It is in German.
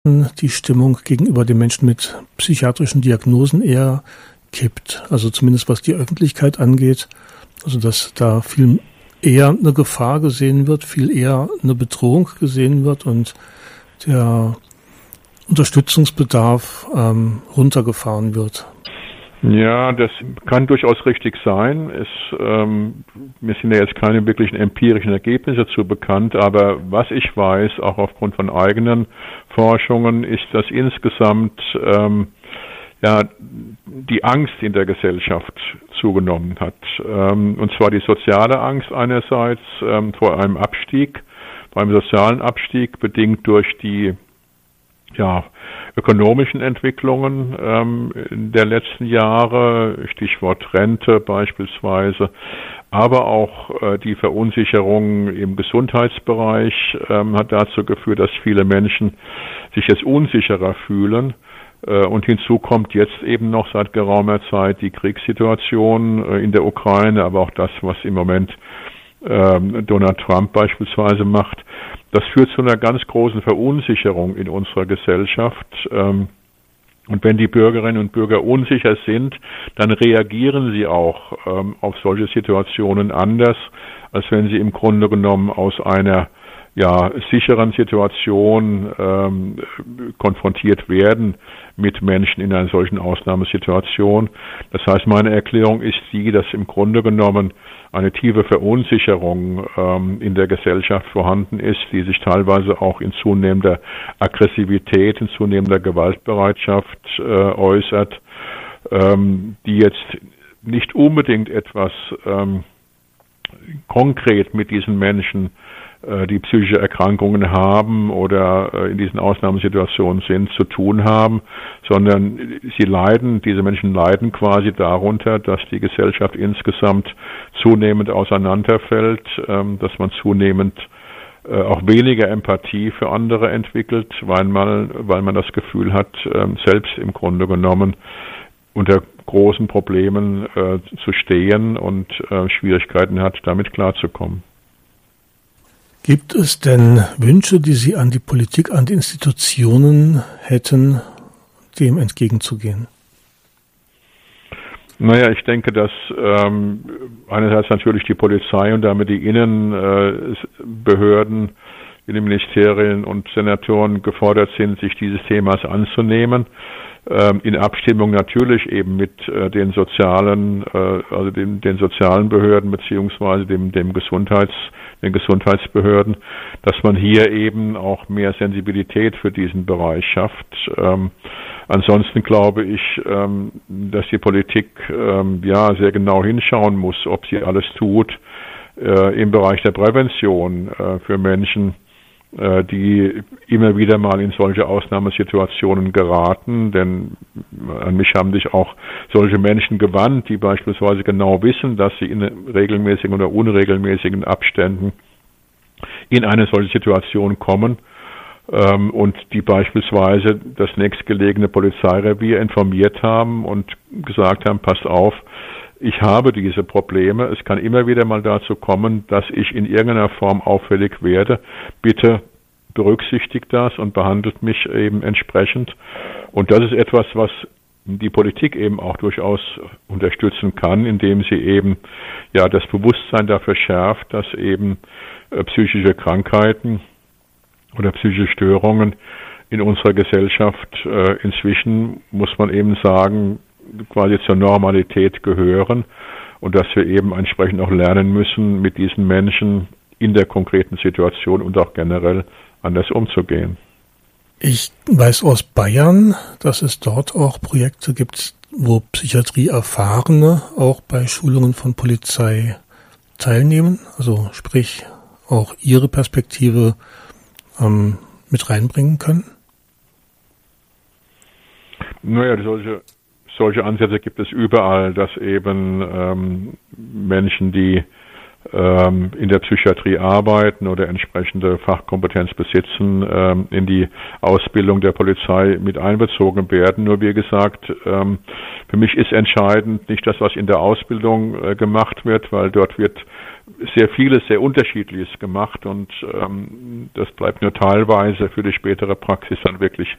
die Stimmung gegenüber den Menschen mit psychiatrischen Diagnosen eher kippt. Also zumindest was die Öffentlichkeit angeht. Also dass da viel eher eine Gefahr gesehen wird, viel eher eine Bedrohung gesehen wird und der Unterstützungsbedarf runtergefahren wird. Ja, das kann durchaus richtig sein. Mir sind ja jetzt keine wirklichen empirischen Ergebnisse dazu bekannt, aber was ich weiß, auch aufgrund von eigenen Forschungen, ist, dass insgesamt die Angst in der Gesellschaft zugenommen hat. Und zwar die soziale Angst einerseits vor einem Abstieg, vor einem sozialen Abstieg, bedingt durch die ökonomischen Entwicklungen der letzten Jahre, Stichwort Rente beispielsweise, aber auch die Verunsicherung im Gesundheitsbereich hat dazu geführt, dass viele Menschen sich jetzt unsicherer fühlen. Und hinzu kommt jetzt eben noch seit geraumer Zeit die Kriegssituation in der Ukraine, aber auch das, was im Moment Donald Trump beispielsweise macht. Das führt zu einer ganz großen Verunsicherung in unserer Gesellschaft. Und wenn die Bürgerinnen und Bürger unsicher sind, dann reagieren sie auch auf solche Situationen anders, als wenn sie im Grunde genommen aus einer sicheren Situation konfrontiert werden mit Menschen in einer solchen Ausnahmesituation. Das heißt, meine Erklärung ist die, dass im Grunde genommen eine tiefe Verunsicherung in der Gesellschaft vorhanden ist, die sich teilweise auch in zunehmender Aggressivität, in zunehmender Gewaltbereitschaft äußert, die jetzt nicht unbedingt etwas konkret mit diesen Menschen, die psychische Erkrankungen haben oder in diesen Ausnahmesituationen sind, zu tun haben, sondern diese Menschen leiden quasi darunter, dass die Gesellschaft insgesamt zunehmend auseinanderfällt, dass man zunehmend auch weniger Empathie für andere entwickelt, weil man das Gefühl hat, selbst im Grunde genommen unter großen Problemen zu stehen und Schwierigkeiten hat, damit klarzukommen. Gibt es denn Wünsche, die Sie an die Politik, an die Institutionen hätten, dem entgegenzugehen? Naja, ich denke, dass einerseits natürlich die Polizei und damit die Innenbehörden in den Ministerien und Senatoren gefordert sind, sich dieses Themas anzunehmen. In Abstimmung natürlich eben mit den sozialen Behörden beziehungsweise den Gesundheitsbehörden, dass man hier eben auch mehr Sensibilität für diesen Bereich schafft. Ansonsten glaube ich, dass die Politik sehr genau hinschauen muss, ob sie alles tut im Bereich der Prävention für Menschen, die immer wieder mal in solche Ausnahmesituationen geraten, denn an mich haben sich auch solche Menschen gewandt, die beispielsweise genau wissen, dass sie in regelmäßigen oder unregelmäßigen Abständen in eine solche Situation kommen und die beispielsweise das nächstgelegene Polizeirevier informiert haben und gesagt haben, passt auf, ich habe diese Probleme, es kann immer wieder mal dazu kommen, dass ich in irgendeiner Form auffällig werde. Bitte berücksichtigt das und behandelt mich eben entsprechend. Und das ist etwas, was die Politik eben auch durchaus unterstützen kann, indem sie eben das Bewusstsein dafür schärft, dass eben psychische Krankheiten oder psychische Störungen in unserer Gesellschaft inzwischen, muss man eben sagen, quasi zur Normalität gehören und dass wir eben entsprechend auch lernen müssen, mit diesen Menschen in der konkreten Situation und auch generell anders umzugehen. Ich weiß aus Bayern, dass es dort auch Projekte gibt, wo Psychiatrieerfahrene auch bei Schulungen von Polizei teilnehmen, also sprich auch ihre Perspektive mit reinbringen können. Naja, solche Ansätze gibt es überall, dass eben Menschen, die in der Psychiatrie arbeiten oder entsprechende Fachkompetenz besitzen, in die Ausbildung der Polizei mit einbezogen werden. Nur wie gesagt, für mich ist entscheidend nicht das, was in der Ausbildung gemacht wird, weil dort wird sehr vieles, sehr Unterschiedliches gemacht und das bleibt nur teilweise für die spätere Praxis dann wirklich